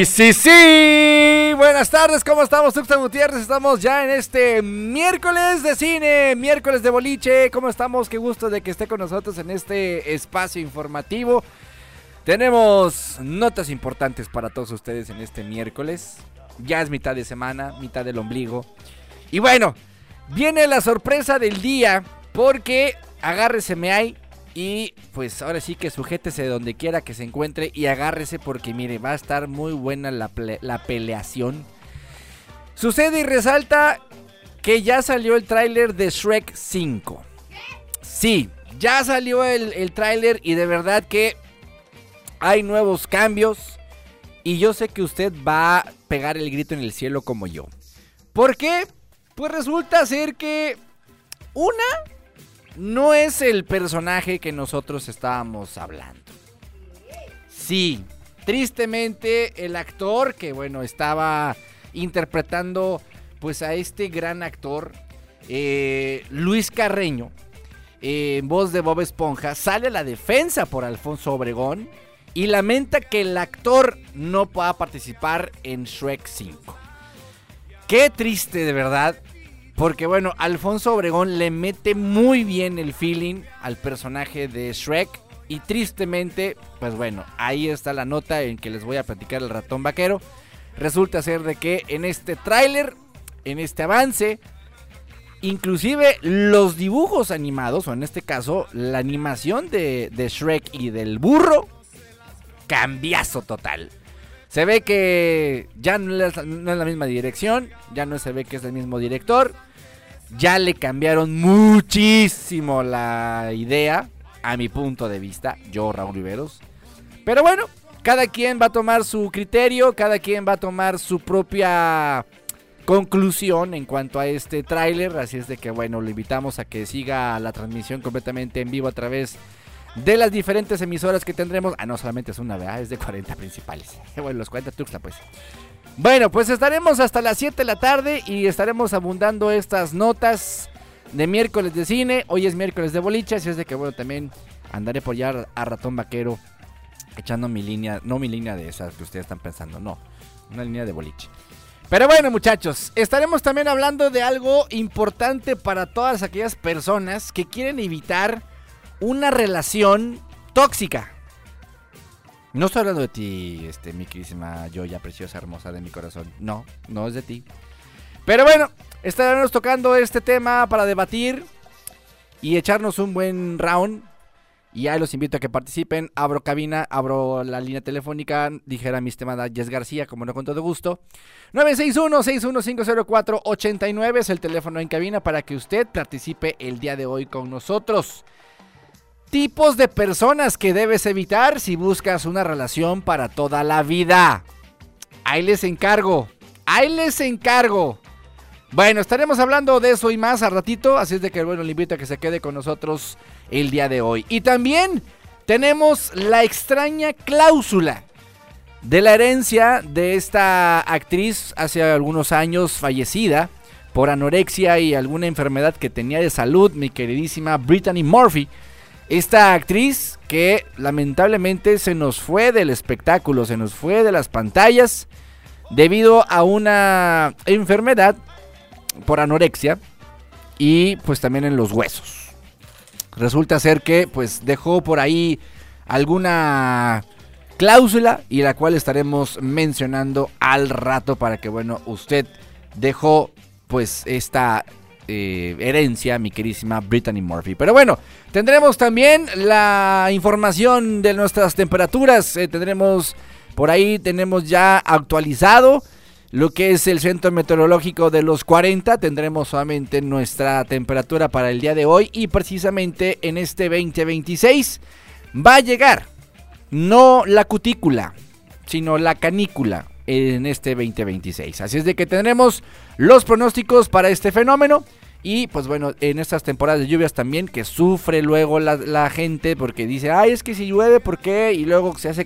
Sí, sí, buenas tardes, ¿cómo estamos? Tuxtla Gutiérrez, estamos ya en este miércoles de cine, miércoles de boliche. ¿Cómo estamos? Qué gusto de que esté con nosotros en este espacio informativo. Tenemos notas importantes para todos ustedes en este miércoles. Ya es mitad de semana, mitad del ombligo. Y bueno, viene la sorpresa del día, porque agárreseme ahí. Y pues ahora sí que sujétese donde quiera que se encuentre y agárrese, porque mire, va a estar muy buena la peleación. Sucede y resalta que ya salió el tráiler de Shrek 5. Sí, ya salió el tráiler y de verdad que hay nuevos cambios. Y yo sé que usted va a pegar el grito en el cielo como yo. ¿Por qué? Pues resulta ser que no es el personaje que nosotros estábamos hablando. Sí, tristemente el actor que bueno estaba interpretando pues a este gran actor, Luis Carreño, en voz de Bob Esponja, sale a la defensa por Alfonso Obregón y lamenta que el actor no pueda participar en Shrek 5. Qué triste, de verdad. Porque bueno, Alfonso Obregón le mete muy bien el feeling al personaje de Shrek. Y tristemente, pues bueno, ahí está la nota en que les voy a platicar el ratón vaquero. Resulta ser de que en este tráiler, en este avance, inclusive los dibujos animados, o en este caso la animación de Shrek y del burro, cambiazo total. Se ve que ya no es la misma dirección, ya no se ve que es el mismo director. Ya le cambiaron muchísimo la idea, a mi punto de vista, yo, Raúl Riveros. Pero bueno, cada quien va a tomar su criterio, cada quien va a tomar su propia conclusión en cuanto a este tráiler. Así es de que bueno, le invitamos a que siga la transmisión completamente en vivo a través de las diferentes emisoras que tendremos. No solamente es una, ¿verdad? Es de 40 principales. Bueno, los 40 Tuxtla, pues. Bueno, pues estaremos hasta las 7 de la tarde y estaremos abundando estas notas de miércoles de cine. Hoy es miércoles de boliche, así es de que bueno, también andaré por allá a ratón vaquero echando mi línea, no mi línea de esas que ustedes están pensando, no, una línea de boliche. Pero bueno, muchachos, estaremos también hablando de algo importante para todas aquellas personas que quieren evitar una relación tóxica. No estoy hablando de ti, mi queridísima Joya, preciosa, hermosa de mi corazón. No, no es de ti. Pero bueno, estaremos tocando este tema para debatir y echarnos un buen round. Y ahí los invito a que participen. Abro cabina, abro la línea telefónica. Dijera mi estimada Jess García, como no, con todo gusto. 961-6150489 es el teléfono en cabina para que usted participe el día de hoy con nosotros. Tipos de personas que debes evitar si buscas una relación para toda la vida. Ahí les encargo. Bueno, estaremos hablando de eso y más al ratito. Así es de que bueno, le invito a que se quede con nosotros el día de hoy. Y también tenemos la extraña cláusula de la herencia de esta actriz hace algunos años fallecida por anorexia y alguna enfermedad que tenía de salud, mi queridísima Brittany Murphy. Esta actriz que lamentablemente se nos fue del espectáculo, se nos fue de las pantallas debido a una enfermedad por anorexia y pues también en los huesos. Resulta ser que pues dejó por ahí alguna cláusula y la cual estaremos mencionando al rato para que bueno, usted dejó pues esta herencia, mi queridísima Brittany Murphy. Pero bueno, tendremos también la información de nuestras temperaturas. Tenemos ya actualizado lo que es el centro meteorológico de los 40. Tendremos solamente nuestra temperatura para el día de hoy y precisamente en este 2026 va a llegar no la cutícula, sino la canícula en este 2026. Así es de que tendremos los pronósticos para este fenómeno. Y pues bueno, en estas temporadas de lluvias también, que sufre luego la gente porque dice, ay, es que si llueve, ¿por qué? Y luego se hace